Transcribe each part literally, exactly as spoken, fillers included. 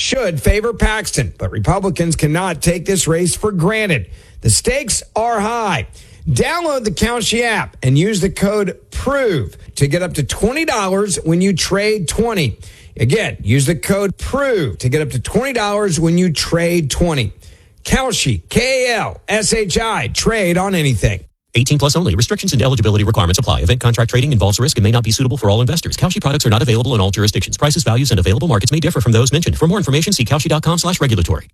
should favor Paxton, but Republicans cannot take this race for granted. The stakes are high. Download the Kalshi app and use the code PROVE to get up to twenty dollars when you trade twenty. Again, use the code PROVE to get up to twenty dollars when you trade twenty. Kalshi, K A L S H I, trade on anything. eighteen plus only. Restrictions and eligibility requirements apply. Event contract trading involves risk and may not be suitable for all investors. Kalshi products are not available in all jurisdictions. Prices, values, and available markets may differ from those mentioned. For more information, see kalshi.com slash regulatory.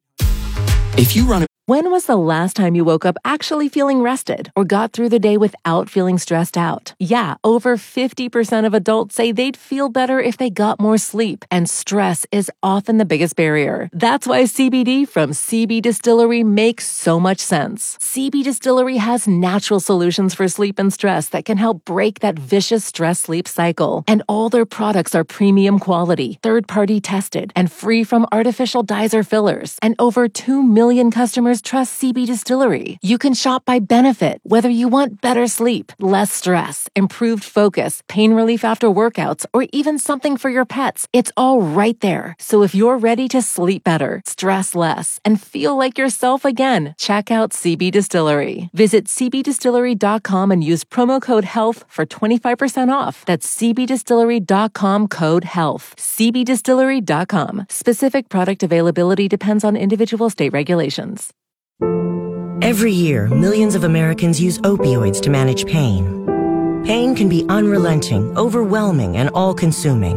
If you run a When was the last time you woke up actually feeling rested or got through the day without feeling stressed out? Yeah, over fifty percent of adults say they'd feel better if they got more sleep, and stress is often the biggest barrier. That's why C B D from C B Distillery makes so much sense. C B Distillery has natural solutions for sleep and stress that can help break that vicious stress-sleep cycle. And all their products are premium quality, third-party tested, and free from artificial dyes or fillers. And over two million customers trust C B Distillery. You can shop by benefit, whether you want better sleep, less stress, improved focus, pain relief after workouts, or even something for your pets. It's all right there. So if you're ready to sleep better, stress less, and feel like yourself again, check out C B Distillery. Visit c b distillery dot com and use promo code HEALTH for twenty-five percent off. That's c b distillery dot com code HEALTH. c b distillery dot com. Specific product availability depends on individual state regulations. Every year, millions of Americans use opioids to manage pain. Pain can be unrelenting, overwhelming, and all-consuming.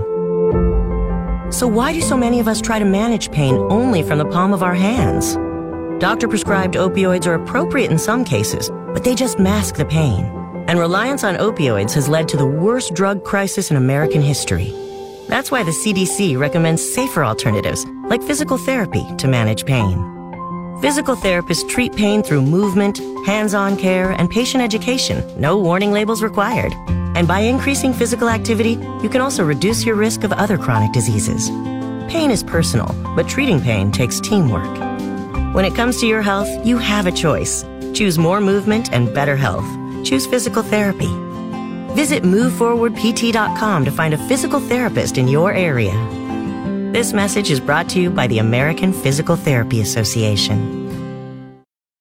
So why do so many of us try to manage pain only from the palm of our hands? Doctor-prescribed opioids are appropriate in some cases, but they just mask the pain. And reliance on opioids has led to the worst drug crisis in American history. That's why the C D C recommends safer alternatives, like physical therapy, to manage pain. Physical therapists treat pain through movement, hands-on care, and patient education. No warning labels required. And by increasing physical activity, you can also reduce your risk of other chronic diseases. Pain is personal, but treating pain takes teamwork. When it comes to your health, you have a choice. Choose more movement and better health. Choose physical therapy. Visit move forward p t dot com to find a physical therapist in your area. This message is brought to you by the American Physical Therapy Association.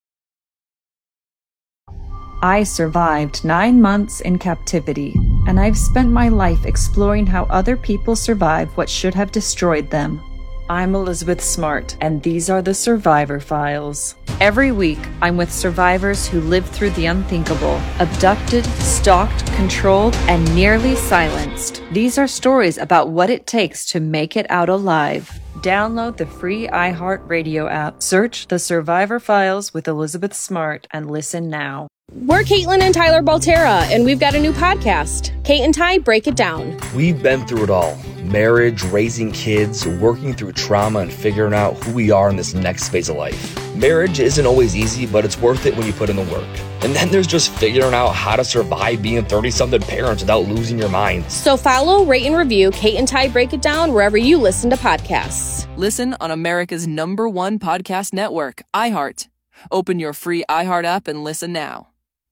I survived nine months in captivity, and I've spent my life exploring how other people survive what should have destroyed them. I'm Elizabeth Smart, and these are the Survivor Files. Every week, I'm with survivors who lived through the unthinkable, abducted, stalked, controlled, and nearly silenced. These are stories about what it takes to make it out alive. Download the free iHeartRadio app, search The Survivor Files with Elizabeth Smart, and listen now. We're Caitlin and Tyler Baltera, and we've got a new podcast, Kate and Ty Break It Down. We've been through it all. Marriage, raising kids, working through trauma, and figuring out who we are in this next phase of life. Marriage isn't always easy, but it's worth it when you put in the work. And then there's just figuring out how to survive being thirty-something parents without losing your mind. So follow, rate, and review Kate and Ty Break It Down wherever you listen to podcasts. Listen on America's number one podcast network, iHeart. Open your free iHeart app and listen now.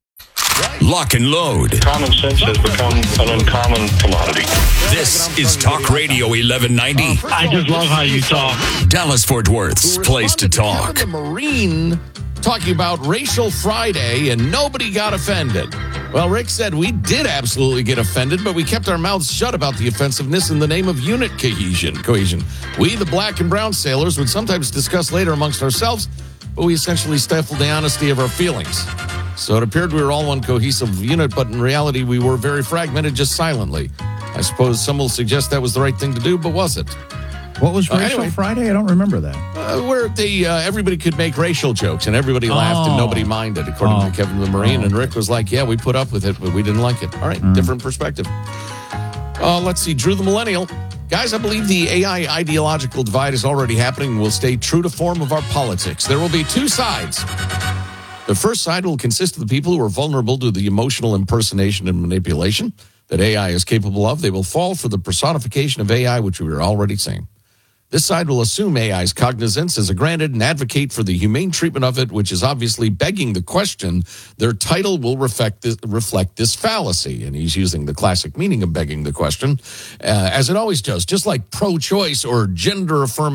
Lock and load. Common sense has become an uncommon commodity. This is Talk Radio eleven ninety. I just love how you talk. Dallas Fort Worth's place to talk. The Marine talking about Racial Friday and nobody got offended. Well, Rick said we did absolutely get offended, but we kept our mouths shut about the offensiveness in the name of unit cohesion. Cohesion. We, the black and brown sailors, would sometimes discuss later amongst ourselves, but we essentially stifled the honesty of our feelings. So it appeared we were all one cohesive unit, but in reality, we were very fragmented just silently. I suppose some will suggest that was the right thing to do, but was it? What was Uh, Racial anyway. Friday? I don't remember that. Uh, where the uh, everybody could make racial jokes, and everybody laughed, and Oh. nobody minded, according Oh. to Kevin the Marine. Oh, And okay. Rick was like, yeah, we put up with it, but we didn't like it. All right, Mm. different perspective. Uh, let's see, Drew the Millennial. Guys, I believe the A I ideological divide is already happening and will stay true to form of our politics. There will be two sides. The first side will consist of the people who are vulnerable to the emotional impersonation and manipulation that A I is capable of. They will fall for the personification of A I, which we are already seeing. This side will assume A I's cognizance as a granted and advocate for the humane treatment of it, which is obviously begging the question. Their title will reflect this, reflect this fallacy, and he's using the classic meaning of begging the question, uh, as it always does, just like pro-choice or gender-affirming